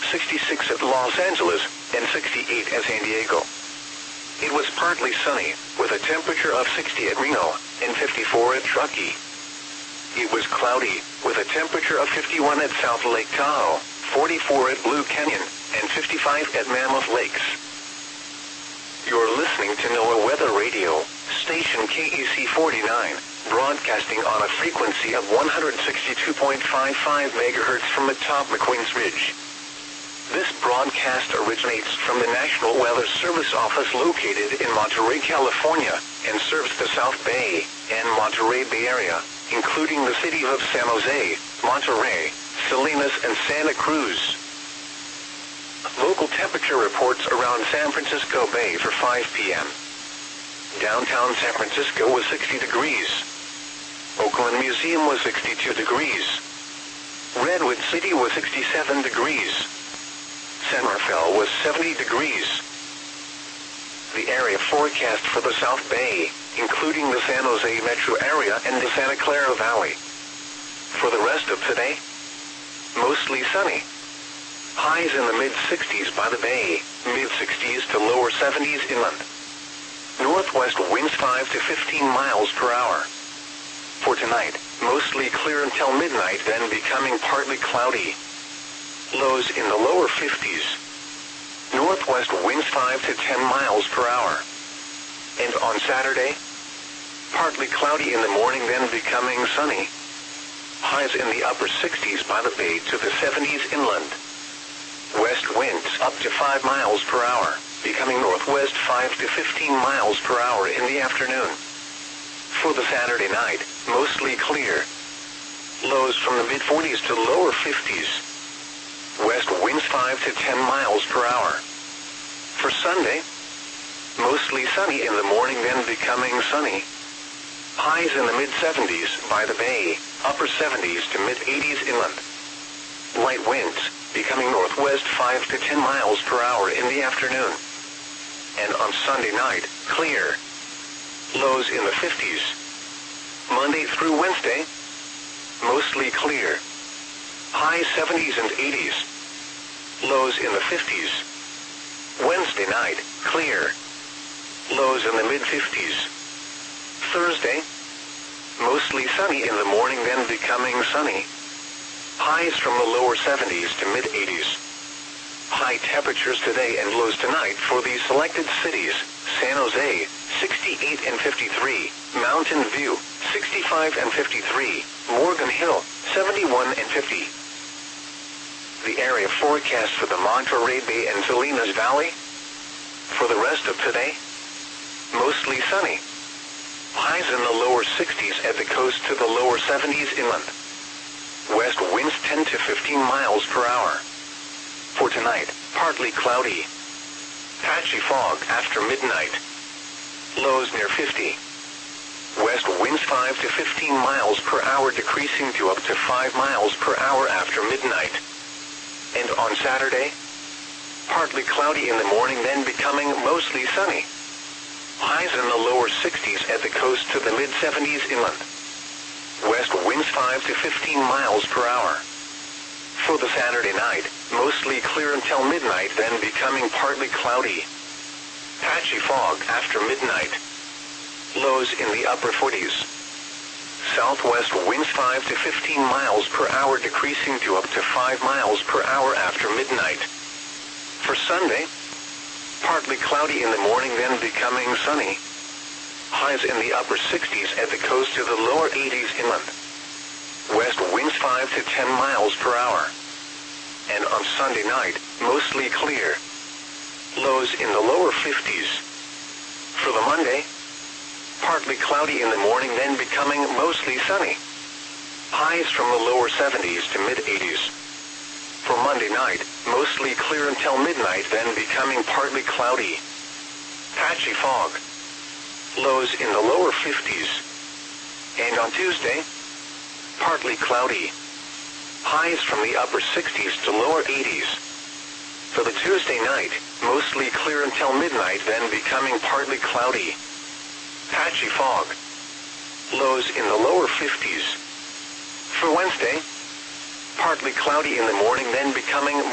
66 at Los Angeles, and 68 at San Diego. It was partly sunny, with a temperature of 60 at Reno, and 54 at Truckee. It was cloudy, with a temperature of 51 at South Lake Tahoe, 44 at Blue Canyon, and 55 at Mammoth Lakes. You're listening to NOAA Weather Radio, station KEC 49, broadcasting on a frequency of 162.55 MHz from atop McQueen's Ridge. This broadcast originates from the National Weather Service office located in Monterey, California, and serves the South Bay and Monterey Bay Area, including the city of San Jose, Monterey, Salinas, and Santa Cruz. Local temperature reports around San Francisco Bay for 5 p.m. Downtown San Francisco was 60 degrees. Oakland Museum was 62 degrees. Redwood City was 67 degrees. San Rafael was 70 degrees. The area forecast for the South Bay, including the San Jose metro area and the Santa Clara Valley. For the rest of today, mostly sunny. Highs in the mid-60s by the bay, mid-60s to lower 70s inland. Northwest winds 5 to 15 miles per hour. For tonight, mostly clear until midnight, then becoming partly cloudy. Lows in the lower 50s. Northwest winds 5 to 10 miles per hour. And on Saturday, partly cloudy in the morning, then becoming sunny. Highs in the upper 60s by the bay to the 70s inland. West winds up to 5 miles per hour, becoming northwest 5 to 15 miles per hour in the afternoon. For the Saturday night, mostly clear. Lows from the mid-40s to lower 50s. West winds 5 to 10 miles per hour. For Sunday, mostly sunny in the morning, then becoming sunny. Highs in the mid-70s by the bay, upper 70s to mid-80s inland. Light winds, becoming northwest 5 to 10 miles per hour in the afternoon. And on Sunday night, clear. Lows in the 50s. Monday through Wednesday, mostly clear. High 70s and 80s. Lows in the 50s. Wednesday night, clear. Lows in the mid-50s. Thursday, mostly sunny in the morning, then becoming sunny. Highs from the lower 70s to mid-80s. High temperatures today and lows tonight for these selected cities: San Jose, 68 and 53, Mountain View, 65 and 53, Morgan Hill, 71 and 50. The area forecast for the Monterey Bay and Salinas Valley. For the rest of today, mostly sunny. Highs in the lower 60s at the coast to the lower 70s inland. West winds 10 to 15 miles per hour. For tonight, partly cloudy. Patchy fog after midnight. Lows near 50. West winds 5 to 15 miles per hour, decreasing to up to 5 miles per hour after midnight. And on Saturday, partly cloudy in the morning, then becoming mostly sunny. Highs in the lower 60s at the coast to the mid-70s inland. West winds 5 to 15 miles per hour. For the Saturday night, mostly clear until midnight, then becoming partly cloudy. Patchy fog after midnight. Lows in the upper 40s. Southwest winds 5 to 15 miles per hour, decreasing to up to 5 miles per hour after midnight. For Sunday, partly cloudy in the morning, then becoming sunny. Highs in the upper 60s at the coast to the lower 80s inland. West winds 5 to 10 miles per hour. And on Sunday night, mostly clear. Lows in the lower 50s. For the Monday, partly cloudy in the morning, then becoming mostly sunny. Highs from the lower 70s to mid-80s. For Monday night, mostly clear until midnight, then becoming partly cloudy. Patchy fog. Lows in the lower 50s. And on Tuesday, partly cloudy. Highs from the upper 60s to lower 80s. For the Tuesday night, mostly clear until midnight, then becoming partly cloudy. Patchy fog. Lows in the lower 50s. For Wednesday, partly cloudy in the morning, then becoming